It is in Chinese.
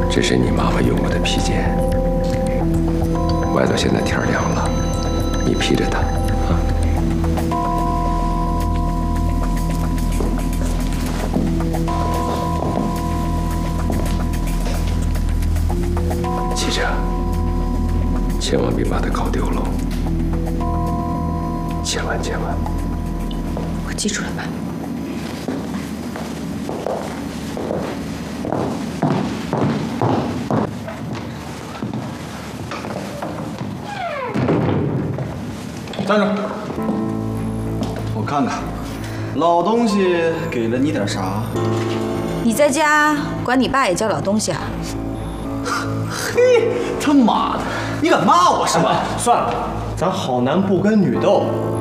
这是你妈妈用过的披肩，外头现在天凉了，你披着它啊。记着，千万别把它搞丢了，千万千万。 我记住了，妈。 站住！我看看，老东西给了你点啥？ 你在家管你爸也叫老东西啊？ 嘿，他妈的，你敢骂我是吧？ 算了，咱好男不跟女斗，